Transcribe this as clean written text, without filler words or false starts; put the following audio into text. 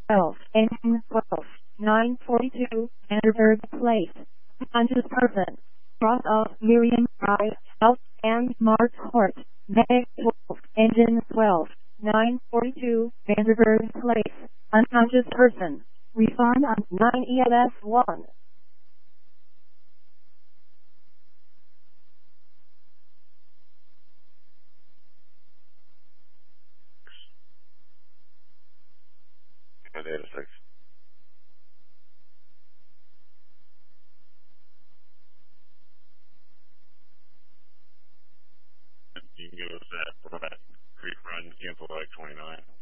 12, engine 12, 942, Vanderburg Place. Unconscious person. Cross off Miriam Drive, South and Mark Court. Meg 12, engine 12, 942, Vanderburg Place. Unconscious person. Refund on 9 ELS 1. Data 6. You can give us that for that refund, cancel like 29.